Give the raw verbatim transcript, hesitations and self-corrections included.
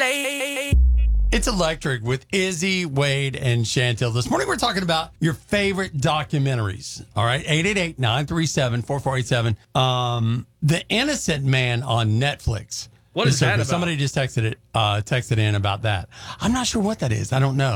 play. It's Electric with Izzy, Wade, and Chantel. This morning we're talking about your favorite documentaries. All right, eight eight eight, nine three seven, four four eight seven. Um, The Innocent Man on Netflix. What is so that good. about? Somebody just texted it, uh, texted in about that. I'm not sure what that is. I don't know.